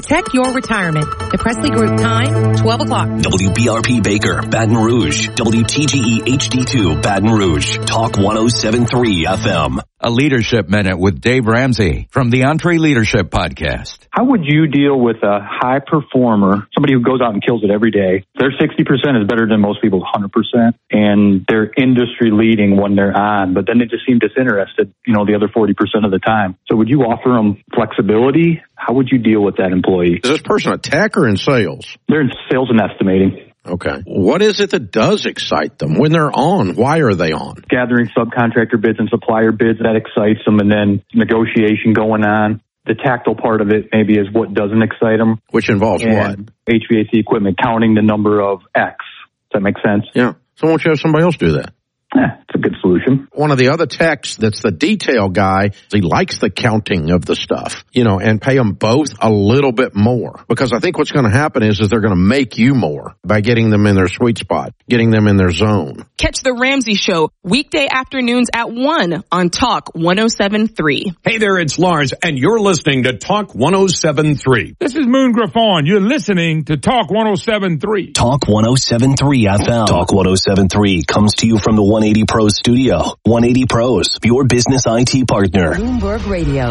Protect your retirement. The Presley Group time, 12 o'clock. WBRP Baker, Baton Rouge. WTGE HD2, Baton Rouge. Talk 107.3 FM. A Leadership Minute with Dave Ramsey from the Entree Leadership Podcast. How would you deal with a high performer, somebody who goes out and kills it every day? Their 60% is better than most people's 100%, and they're industry leading when they're on, but then they just seem disinterested, the other 40% of the time. So would you offer them flexibility? How would you deal with that employee? Is this person a tech or in sales? They're in sales and estimating. Okay. What is it that does excite them? When they're on, why are they on? Gathering subcontractor bids and supplier bids, that excites them, and then negotiation going on. The tactile part of it maybe is what doesn't excite them. Which involves what? HVAC equipment, counting the number of X. Does that make sense? Yeah. So why don't you have somebody else do that? It's a good solution. One of the other techs that's the detail guy, he likes the counting of the stuff, and pay them both a little bit more. Because I think what's going to happen is they're going to make you more by getting them in their sweet spot, getting them in their zone. Catch The Ramsey Show weekday afternoons at 1 on Talk 107.3. Hey there, it's Lars, and you're listening to Talk 107.3. This is Moon Griffon. You're listening to Talk 107.3. Talk 107.3 FM. Talk 107.3 comes to you from the 180 Pros studio. 180 Pros, your business IT partner. Bloomberg Radio.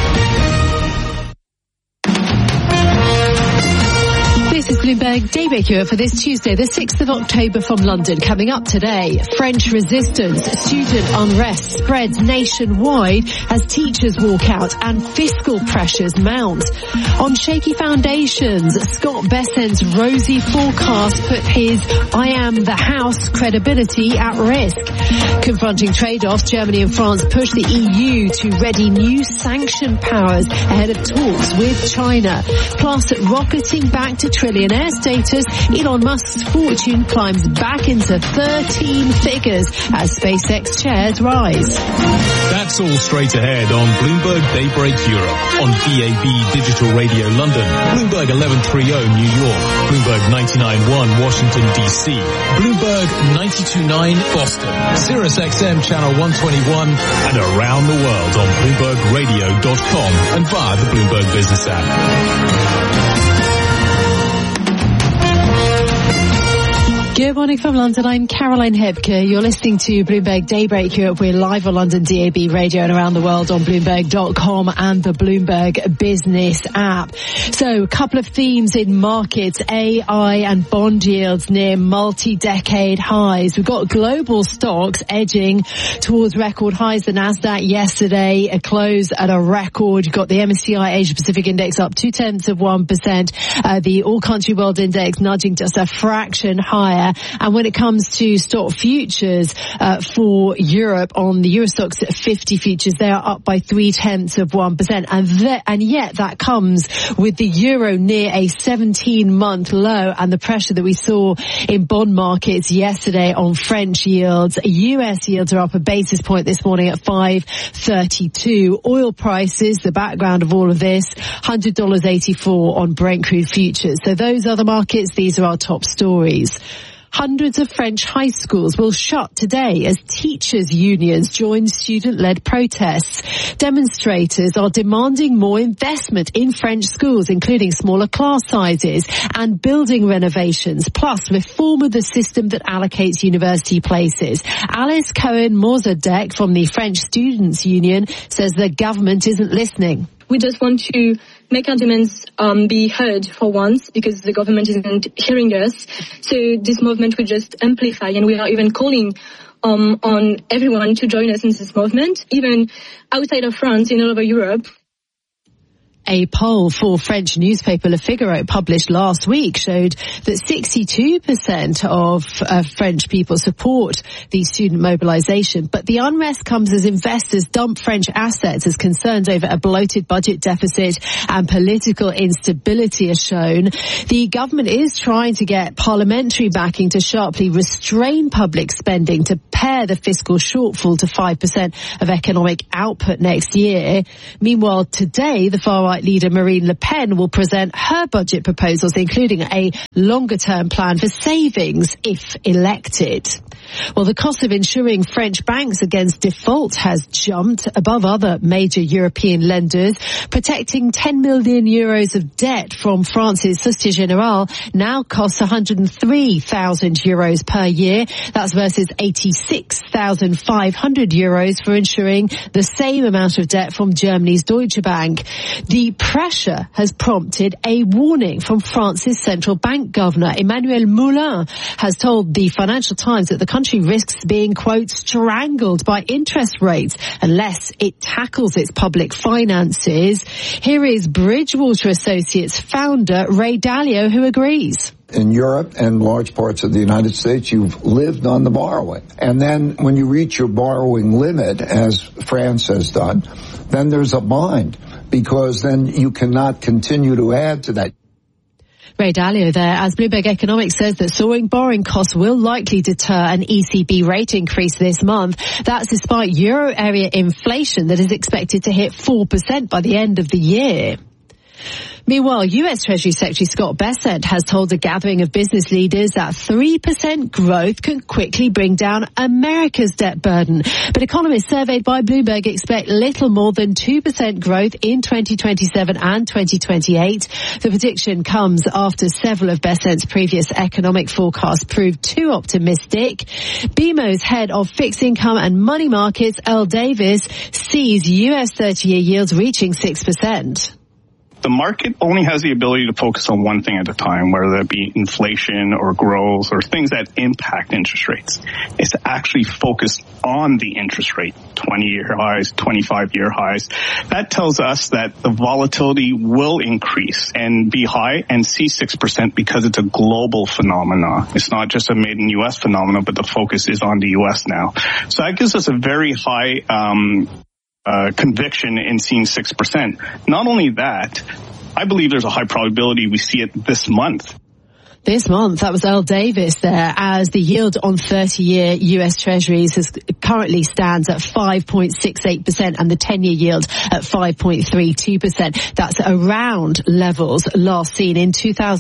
This is Bloomberg Daybreak here for this Tuesday, the 6th of October from London. Coming up today, French resistance, student unrest spreads nationwide as teachers walk out and fiscal pressures mount. On shaky foundations, Scott Bessent's rosy forecast put his I am the house credibility at risk. Confronting trade-offs, Germany and France push the EU to ready new sanction powers ahead of talks with China. Plus, rocketing back to trillionaire status, Elon Musk's fortune climbs back into 13 figures as SpaceX shares rise. That's all straight ahead on Bloomberg Daybreak Europe, on DAB Digital Radio London, Bloomberg 1130 New York, Bloomberg 99.1 Washington DC, Bloomberg 92.9 Boston, Sirius XM Channel 121, and around the world on BloombergRadio.com and via the Bloomberg Business app. Good morning from London. I'm Caroline Hebke. You're listening to Bloomberg Daybreak Europe. We're live on London DAB radio and around the world on Bloomberg.com and the Bloomberg Business app. So a couple of themes in markets, AI and bond yields near multi-decade highs. We've got global stocks edging towards record highs. The Nasdaq yesterday a close at a record. You've got the MSCI Asia Pacific Index up 0.2%. The All Country World Index nudging just a fraction higher. And when it comes to stock futures for Europe on the Euro Stoxx 50 futures, they are up by 0.3%. And yet that comes with the euro near a 17-month low and the pressure that we saw in bond markets yesterday on French yields. US yields are up a basis point this morning at 5.32. Oil prices, the background of all of this, $100.84 on Brent crude futures. So those are the markets. These are our top stories. Hundreds of French high schools will shut today as teachers' unions join student-led protests. Demonstrators are demanding more investment in French schools, including smaller class sizes and building renovations, plus reform of the system that allocates university places. Alice Cohen-Mozadek from the French Students' Union says the government isn't listening. We just want to make our demands be heard for once because the government isn't hearing us. So this movement will just amplify, and we are even calling on everyone to join us in this movement, even outside of France, in all over Europe. A poll for French newspaper Le Figaro published last week showed that 62% of French people support the student mobilization. But the unrest comes as investors dump French assets as concerns over a bloated budget deficit and political instability are shown. The government is trying to get parliamentary backing to sharply restrain public spending to pare the fiscal shortfall to 5% of economic output next year. Meanwhile, today, the far centre-right leader Marine Le Pen will present her budget proposals, including a longer-term plan for savings if elected. Well, the cost of insuring French banks against default has jumped above other major European lenders. Protecting 10 million euros of debt from France's Société Générale now costs 103,000 euros per year. That's versus 86,500 euros for insuring the same amount of debt from Germany's Deutsche Bank. The pressure has prompted a warning from France's central bank governor. Emmanuel Moulin has told the Financial Times that the country risks being, quote, strangled by interest rates unless it tackles its public finances. Here is Bridgewater Associates founder Ray Dalio, who agrees. In Europe and large parts of the United States, you've lived on the borrowing. And then when you reach your borrowing limit, as France has done, then there's a bind, because then you cannot continue to add to that. Ray Dalio there, as Bloomberg Economics says that soaring borrowing costs will likely deter an ECB rate increase this month. That's despite euro area inflation that is expected to hit 4% by the end of the year. Meanwhile, U.S. Treasury Secretary Scott Bessent has told a gathering of business leaders that 3% growth can quickly bring down America's debt burden. But economists surveyed by Bloomberg expect little more than 2% growth in 2027 and 2028. The prediction comes after several of Bessent's previous economic forecasts proved too optimistic. BMO's head of fixed income and money markets, Earl Davis, sees U.S. 30-year yields reaching 6%. The market only has the ability to focus on one thing at a time, whether that be inflation or growth or things that impact interest rates. It's to actually focus on the interest rate, 20-year highs, 25-year highs. That tells us that the volatility will increase and be high and see 6% because it's a global phenomenon. It's not just a made in U.S. phenomenon, but the focus is on the U.S. now. So that gives us a very high conviction in seeing 6%. Not only that, I believe there's a high probability we see it this month. This month, that was Earl Davis there, as the yield on 30-year U.S. Treasuries currently stands at 5.68% and the 10-year yield at 5.32%. That's around levels last seen in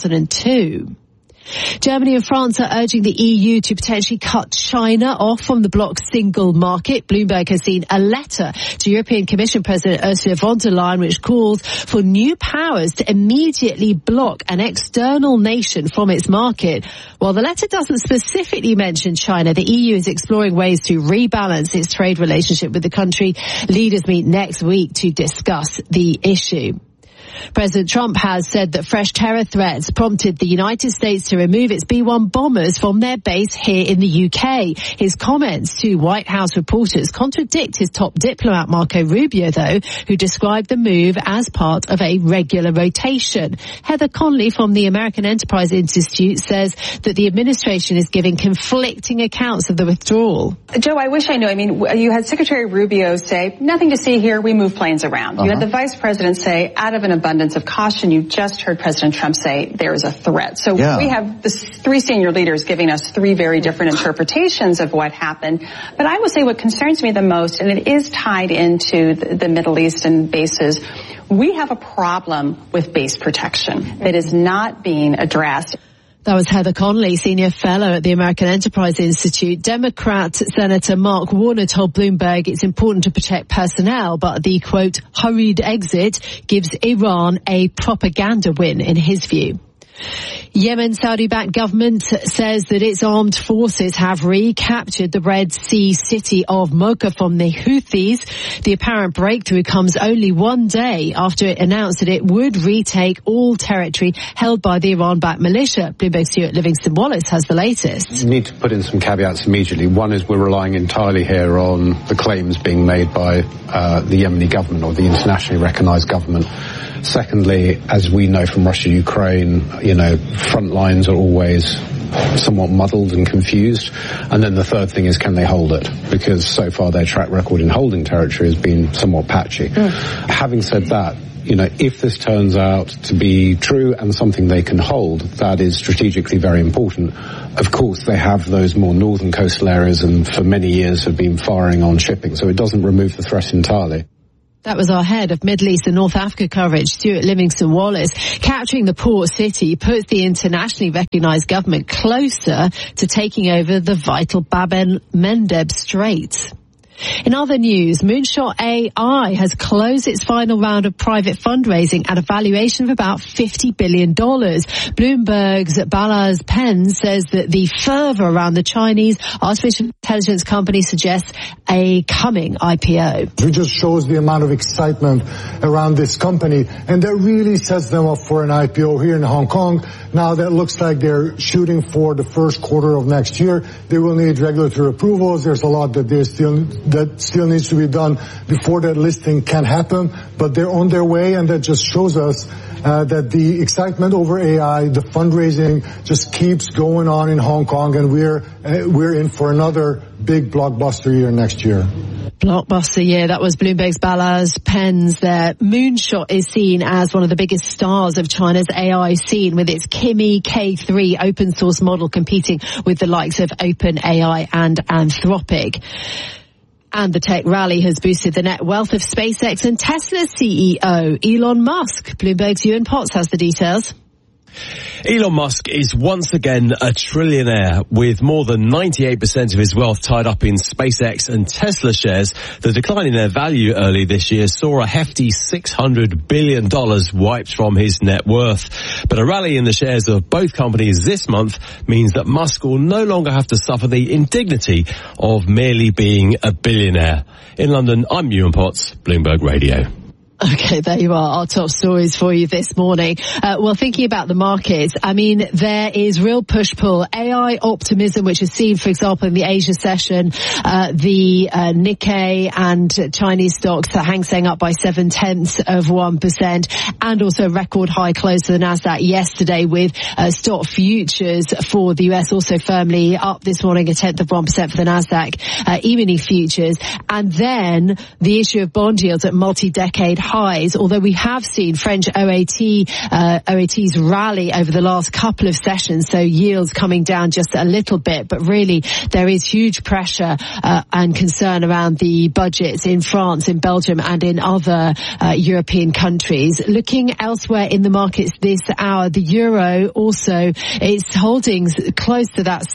2002. Germany and France are urging the EU to potentially cut China off from the bloc's single market. Bloomberg has seen a letter to European Commission President Ursula von der Leyen which calls for new powers to immediately block an external nation from its market. While the letter doesn't specifically mention China, the EU is exploring ways to rebalance its trade relationship with the country. Leaders meet next week to discuss the issue. President Trump has said that fresh terror threats prompted the United States to remove its B-1 bombers from their base here in the UK. His comments to White House reporters contradict his top diplomat Marco Rubio, though, who described the move as part of a regular rotation. Heather Conley from the American Enterprise Institute says that the administration is giving conflicting accounts of the withdrawal. Joe, I wish I knew. I mean, you had Secretary Rubio say, nothing to see here, we move planes around. You had the Vice President say, out of an abundance of caution, you just heard President Trump say there is a threat. So we have the three senior leaders giving us three very different interpretations of what happened. But I will say what concerns me the most, and it is tied into the Middle Eastern bases, we have a problem with base protection that is not being addressed. That was Heather Conley, senior fellow at the American Enterprise Institute. Democrat Senator Mark Warner told Bloomberg it's important to protect personnel, but the, quote, hurried exit gives Iran a propaganda win, in his view. Yemen's Saudi-backed government says that its armed forces have recaptured the Red Sea city of Mocha from the Houthis. The apparent breakthrough comes only one day after it announced that it would retake all territory held by the Iran-backed militia. Bloomberg's Stuart Livingston-Wallace has the latest. You need to put in some caveats immediately. One is we're relying entirely here on the claims being made by the Yemeni government or the internationally recognized government. Secondly, as we know from Russia-Ukraine, front lines are always somewhat muddled and confused. And then the third thing is, can they hold it? Because so far their track record in holding territory has been somewhat patchy. Having said that, if this turns out to be true and something they can hold, that is strategically very important. Of course, they have those more northern coastal areas and for many years have been firing on shipping, so it doesn't remove the threat entirely. That was our head of Middle East and North Africa coverage, Stuart Livingston-Wallace. Capturing the port city puts the internationally recognised government closer to taking over the vital Bab el-Mandeb Strait. In other news, Moonshot AI has closed its final round of private fundraising at a valuation of about $50 billion. Bloomberg's Balazs Penn says that the fervour around the Chinese artificial intelligence company suggests a coming IPO. It just shows the amount of excitement around this company, and that really sets them up for an IPO here in Hong Kong. Now that looks like they're shooting for the first quarter of next year. They will need regulatory approvals. There's a lot that still needs to be done before that listing can happen, but they're on their way, and that just shows us that the excitement over AI, the fundraising just keeps going on in Hong Kong, and we're in for another big blockbuster year next year. Blockbuster year. That was Bloomberg's Balazs Penn there. Moonshot is seen as one of the biggest stars of China's AI scene, with its Kimi K3 open source model competing with the likes of OpenAI and Anthropic. And the tech rally has boosted the net wealth of SpaceX and Tesla CEO Elon Musk. Bloomberg's Ewan Potts has the details. Elon Musk is once again a trillionaire, with more than 98% of his wealth tied up in SpaceX and Tesla shares. The decline in their value early this year saw a hefty $600 billion wiped from his net worth. But a rally in the shares of both companies this month means that Musk will no longer have to suffer the indignity of merely being a billionaire. In London, I'm Ewan Potts, Bloomberg Radio. Okay, there you are. Our top stories for you this morning. Well, thinking about the markets, I mean, there is real push-pull. AI optimism, which is seen, for example, in the Asia session, the Nikkei and Chinese stocks, the Hang Seng up by 0.7%, and also record high close to the Nasdaq yesterday, with stock futures for the US also firmly up this morning, 0.1% for the Nasdaq E-mini futures. And then the issue of bond yields at multi-decade highs, although we have seen French OATs rally over the last couple of sessions, so yields coming down just a little bit, but really there is huge pressure and concern around the budgets in France, in Belgium and in other European countries. Looking elsewhere in the markets this hour, the euro also is holding close to that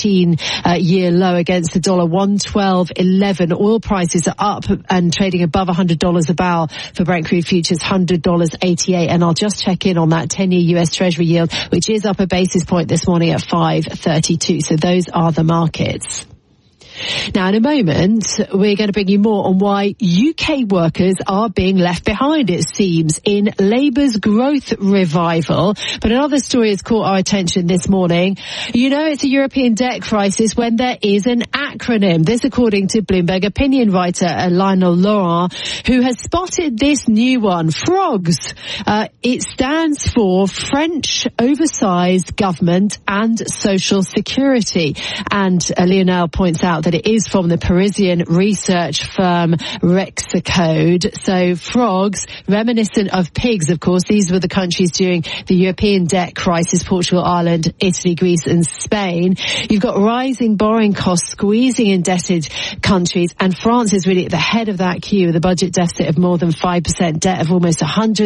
17-year low against the dollar, 112.11. Oil prices are up and trading above $100 a barrel for Brent crude futures, $100.88. And I'll just check in on that 10-year US Treasury yield, which is up a basis point this morning at 5.32. So those are the markets. Now, in a moment, we're going to bring you more on why UK workers are being left behind, it seems, in Labour's growth revival. But another story has caught our attention this morning. You know, it's a European debt crisis when there is an acronym. This, according to Bloomberg opinion writer Lionel Laurent, who has spotted this new one, FROGS. It stands for French Oversized Government and Social Security. And Lionel points out that it is from the Parisian research firm Rexacode. So FROGS, reminiscent of pigs, of course. These were the countries during the European debt crisis: Portugal, Ireland, Italy, Greece and Spain. You've got rising borrowing costs squeezing indebted countries, and France is really at the head of that queue with a budget deficit of more than 5%, debt of almost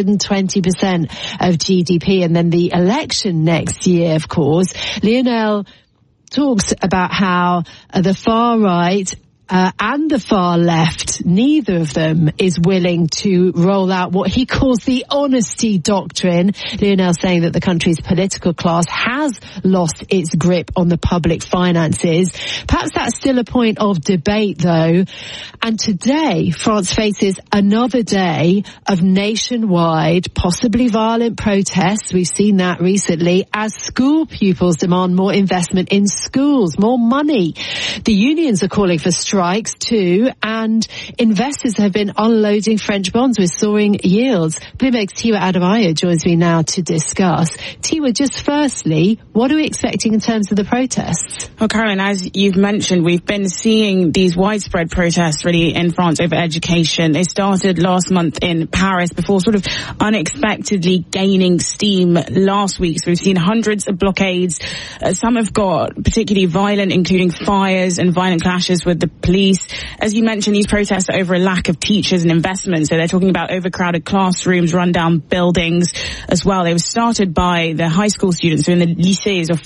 120% of GDP. And then the election next year, of course. Lionel talks about how the far right and the far left, neither of them is willing to roll out what he calls the honesty doctrine. Lionel saying that the country's political class has lost its grip on the public finances. Perhaps that's still a point of debate, though. And today, France faces another day of nationwide, possibly violent protests. We've seen that recently as school pupils demand more investment in schools, more money. The unions are calling for strikes too, and investors have been unloading French bonds with soaring yields. Bloomberg's Tiwa Adebayo joins me now to discuss. Tiwa, just firstly, what are we expecting in terms of the protests? Well, Caroline, as you've mentioned, we've been seeing these widespread protests really in France over education. They started last month in Paris before sort of unexpectedly gaining steam last week. So we've seen hundreds of blockades. Some have got particularly violent, including fires and violent clashes with the police police. As you mentioned, these protests are over a lack of teachers and investment. So they're talking about overcrowded classrooms, rundown buildings as well. They were started by the high school students, so in the lycées or